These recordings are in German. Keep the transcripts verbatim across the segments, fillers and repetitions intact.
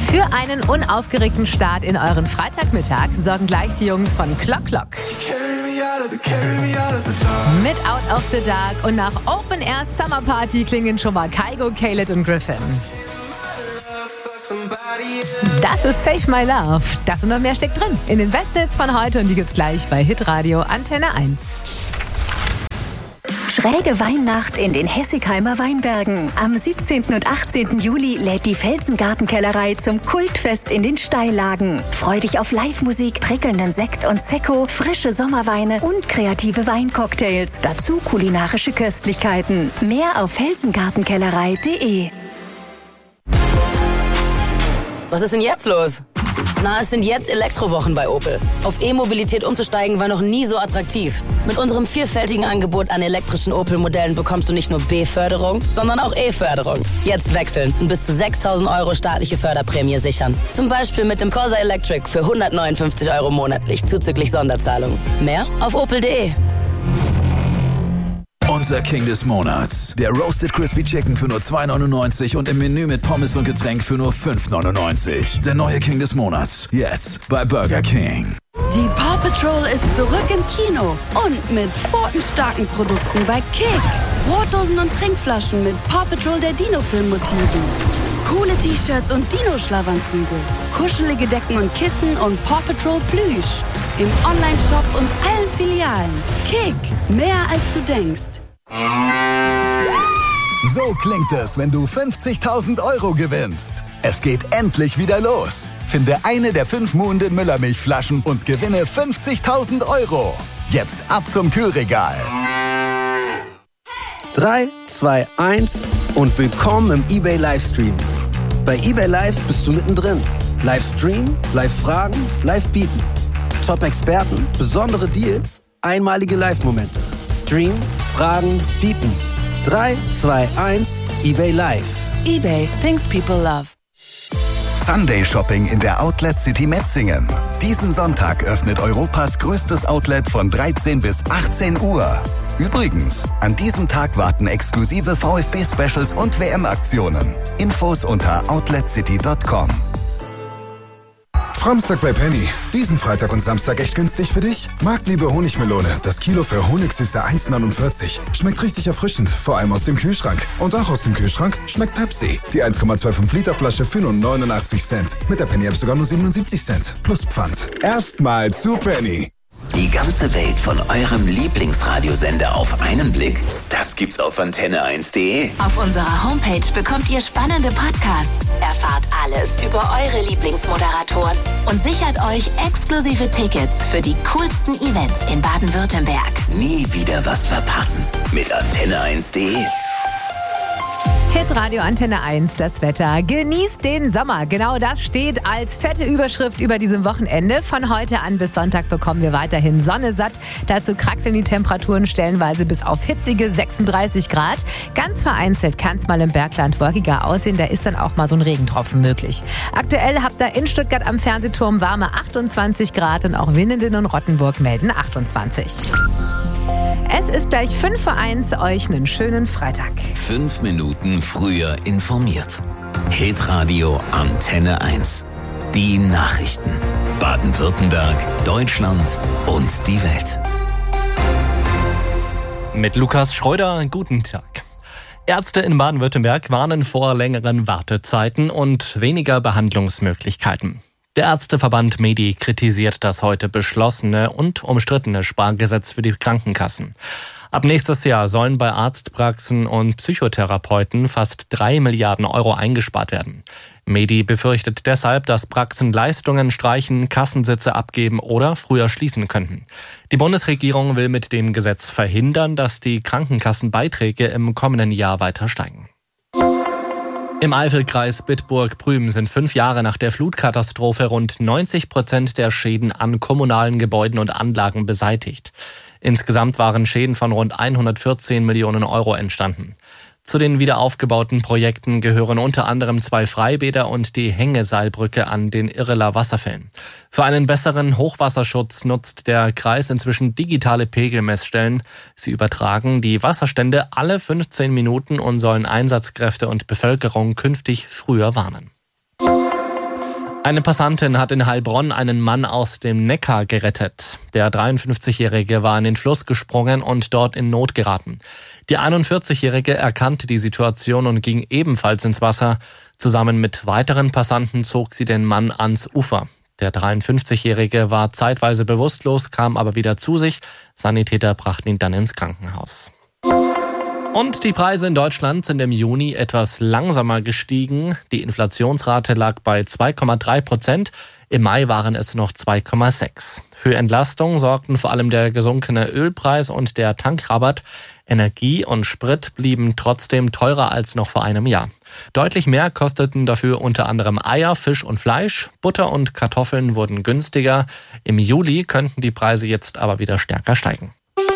Für einen unaufgeregten Start in euren Freitagmittag sorgen gleich die Jungs von Clock Clock. Mit Out of the Dark und nach Open Air Summer Party klingen schon mal Kygo, Khaled und Griffin. Das ist Save My Love. Das und noch mehr steckt drin in den Bestnetz von heute und die gibt's gleich bei Hitradio Antenne eins. Schräge Weihnacht in den Hessigheimer Weinbergen. Am siebzehnten und achtzehnten Juli lädt die Felsengartenkellerei zum Kultfest in den Steillagen. Freu dich auf Live-Musik, prickelnden Sekt und Sekko, frische Sommerweine und kreative Weincocktails. Dazu kulinarische Köstlichkeiten. Mehr auf felsengartenkellerei punkt de. Was ist denn jetzt los? Na, es sind jetzt Elektrowochen bei Opel. Auf E-Mobilität umzusteigen war noch nie so attraktiv. Mit unserem vielfältigen Angebot an elektrischen Opel-Modellen bekommst du nicht nur B-Förderung, sondern auch E-Förderung. Jetzt wechseln und bis zu sechstausend Euro staatliche Förderprämie sichern. Zum Beispiel mit dem Corsa Electric für hundertneunundfünfzig Euro monatlich, zuzüglich Sonderzahlung. Mehr auf opel punkt de. Unser King des Monats. Der Roasted Crispy Chicken für nur zwei neunundneunzig und im Menü mit Pommes und Getränk für nur fünf neunundneunzig. Der neue King des Monats. Jetzt bei Burger King. Die Paw Patrol ist zurück im Kino und mit pfotenstarken Produkten bei Kick. Brotdosen und Trinkflaschen mit Paw Patrol der Dino-Film-Motiven. Coole T-Shirts und Dino-Schlafanzüge. Kuschelige Decken und Kissen und Paw Patrol Plüsch. Im Online-Shop und allen Filialen. Kick, mehr als du denkst. So klingt es, wenn du fünfzigtausend Euro gewinnst. Es geht endlich wieder los. Finde eine der fünf Muhnden Müllermilchflaschen und gewinne fünfzigtausend Euro. Jetzt ab zum Kühlregal. drei, zwei, eins und willkommen im eBay Livestream. Bei eBay Live bist du mittendrin. Livestream, Live-Fragen, Live-Bieten. Top-Experten, besondere Deals, einmalige Live-Momente. Stream, Fragen, Bieten. drei, zwei, eins, eBay Live. eBay, things people love. Sunday Shopping in der Outlet City Metzingen. Diesen Sonntag öffnet Europas größtes Outlet von dreizehn bis achtzehn Uhr. Übrigens, an diesem Tag warten exklusive VfB-Specials und W M-Aktionen. Infos unter outlet city punkt com. Framstag bei Penny. Diesen Freitag und Samstag echt günstig für dich? Marktliebe Honigmelone. Das Kilo für Honigsüße eins neunundvierzig. Schmeckt richtig erfrischend, vor allem aus dem Kühlschrank. Und auch aus dem Kühlschrank schmeckt Pepsi. Die eins Komma fünfundzwanzig Liter Flasche für nur neunundachtzig Cent. Mit der Penny-App sogar nur siebenundsiebzig Cent. Plus Pfand. Erstmal zu Penny. Die ganze Welt von eurem Lieblingsradiosender auf einen Blick? Das gibt's auf antenne eins punkt de. Auf unserer Homepage bekommt ihr spannende Podcasts, erfahrt alles über eure Lieblingsmoderatoren und sichert euch exklusive Tickets für die coolsten Events in Baden-Württemberg. Nie wieder was verpassen mit antenne eins punkt de. Hitradio Antenne eins, das Wetter. Genießt den Sommer. Genau das steht als fette Überschrift über diesem Wochenende. Von heute an bis Sonntag bekommen wir weiterhin Sonne satt. Dazu kraxeln die Temperaturen stellenweise bis auf hitzige sechsunddreißig Grad. Ganz vereinzelt kann es mal im Bergland wolkiger aussehen. Da ist dann auch mal so ein Regentropfen möglich. Aktuell habt ihr in Stuttgart am Fernsehturm warme achtundzwanzig Grad und auch Winnenden und Rottenburg melden achtundzwanzig. Es ist gleich fünf vor eins, euch einen schönen Freitag. Fünf Minuten früher informiert. Hitradio Antenne eins. Die Nachrichten. Baden-Württemberg, Deutschland und die Welt. Mit Lukas Schreuder, guten Tag. Ärzte in Baden-Württemberg warnen vor längeren Wartezeiten und weniger Behandlungsmöglichkeiten. Der Ärzteverband Medi kritisiert das heute beschlossene und umstrittene Spargesetz für die Krankenkassen. Ab nächstes Jahr sollen bei Arztpraxen und Psychotherapeuten fast drei Milliarden Euro eingespart werden. Medi befürchtet deshalb, dass Praxen Leistungen streichen, Kassensitze abgeben oder früher schließen könnten. Die Bundesregierung will mit dem Gesetz verhindern, dass die Krankenkassenbeiträge im kommenden Jahr weiter steigen. Im Eifelkreis Bitburg-Prüm sind fünf Jahre nach der Flutkatastrophe rund neunzig Prozent der Schäden an kommunalen Gebäuden und Anlagen beseitigt. Insgesamt waren Schäden von rund hundertvierzehn Millionen Euro entstanden. Zu den wiederaufgebauten Projekten gehören unter anderem zwei Freibäder und die Hängeseilbrücke an den Irreler Wasserfällen. Für einen besseren Hochwasserschutz nutzt der Kreis inzwischen digitale Pegelmessstellen. Sie übertragen die Wasserstände alle fünfzehn Minuten und sollen Einsatzkräfte und Bevölkerung künftig früher warnen. Eine Passantin hat in Heilbronn einen Mann aus dem Neckar gerettet. Der dreiundfünfzigjährige war in den Fluss gesprungen und dort in Not geraten. Die einundvierzigjährige erkannte die Situation und ging ebenfalls ins Wasser. Zusammen mit weiteren Passanten zog sie den Mann ans Ufer. Der dreiundfünfzigjährige war zeitweise bewusstlos, kam aber wieder zu sich. Sanitäter brachten ihn dann ins Krankenhaus. Und die Preise in Deutschland sind im Juni etwas langsamer gestiegen. Die Inflationsrate lag bei zwei Komma drei Prozent. Im Mai waren es noch zwei Komma sechs. Für Entlastung sorgten vor allem der gesunkene Ölpreis und der Tankrabatt. Energie und Sprit blieben trotzdem teurer als noch vor einem Jahr. Deutlich mehr kosteten dafür unter anderem Eier, Fisch und Fleisch. Butter und Kartoffeln wurden günstiger. Im Juli könnten die Preise jetzt aber wieder stärker steigen.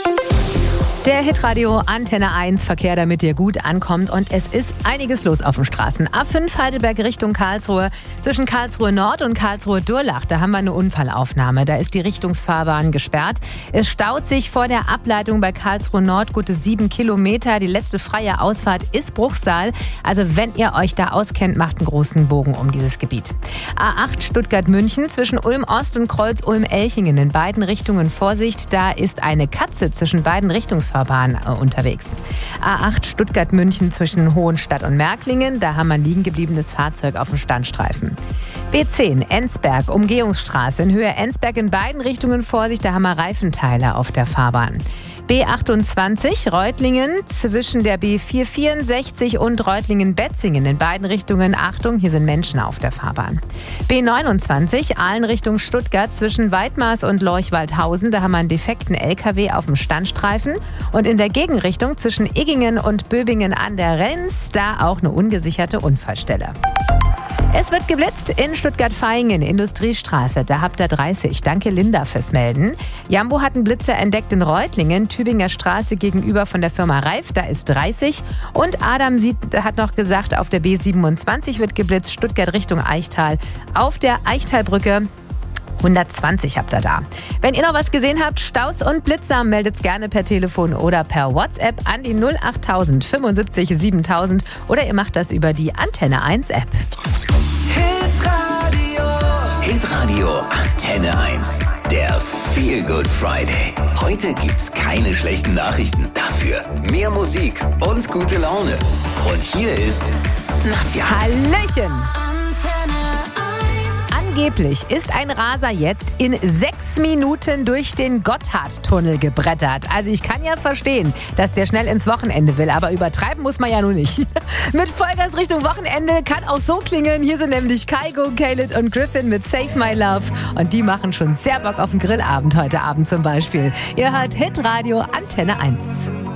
Der Hitradio Antenne eins Verkehr, damit ihr gut ankommt. Und es ist einiges los auf den Straßen. A fünf Heidelberg Richtung Karlsruhe. Zwischen Karlsruhe Nord und Karlsruhe Durlach, da haben wir eine Unfallaufnahme. Da ist die Richtungsfahrbahn gesperrt. Es staut sich vor der Ableitung bei Karlsruhe Nord gute sieben Kilometer. Die letzte freie Ausfahrt ist Bruchsal. Also wenn ihr euch da auskennt, macht einen großen Bogen um dieses Gebiet. A acht Stuttgart-München zwischen Ulm Ost und Kreuz Ulm-Elchingen. In beiden Richtungen Vorsicht. Da ist eine Katze zwischen beiden Richtungsfahrbahnen unterwegs. A acht Stuttgart-München zwischen Hohenstadt und Märklingen. Da haben wir ein liegen gebliebenes Fahrzeug auf dem Standstreifen. B zehn Enzberg, Umgehungsstraße in Höhe Enzberg in beiden Richtungen Vorsicht. Da haben wir Reifenteile auf der Fahrbahn. B achtundzwanzig Reutlingen zwischen der B vierhundertvierundsechzig und Reutlingen-Betzingen. In beiden Richtungen Achtung, hier sind Menschen auf der Fahrbahn. B neunundzwanzig Aalen Richtung Stuttgart zwischen Weidmaß und Lorch-Waldhausen. Da haben wir einen defekten L K W auf dem Standstreifen. Und in der Gegenrichtung zwischen Iggingen und Böbingen an der Renz, da auch eine ungesicherte Unfallstelle. Es wird geblitzt in Stuttgart-Vaihingen, Industriestraße. Da habt ihr dreißig. Danke Linda fürs Melden. Jambo hat einen Blitzer entdeckt in Reutlingen, Tübinger Straße gegenüber von der Firma Reif. Da ist dreißig. Und Adam sieht, hat noch gesagt, auf der B siebenundzwanzig wird geblitzt, Stuttgart Richtung Eichtal. Auf der Eichtalbrücke hundertzwanzig habt ihr da. Wenn ihr noch was gesehen habt, Staus und Blitzer, meldet's gerne per Telefon oder per WhatsApp an die null achttausend fünfundsiebzig siebentausend oder ihr macht das über die Antenne eins App. Hitradio. Hitradio Antenne eins. Der Feel Good Friday. Heute gibt's keine schlechten Nachrichten. Dafür mehr Musik und gute Laune. Und hier ist Nadja. Hallöchen. Angeblich ist ein Raser jetzt in sechs Minuten durch den Gotthardtunnel gebrettert. Also ich kann ja verstehen, dass der schnell ins Wochenende will, aber übertreiben muss man ja nun nicht. Mit Vollgas Richtung Wochenende kann auch so klingen. Hier sind nämlich Kygo, Khaled und Griffin mit Save My Love. Und die machen schon sehr Bock auf den Grillabend heute Abend zum Beispiel. Ihr hört Hitradio Antenne eins.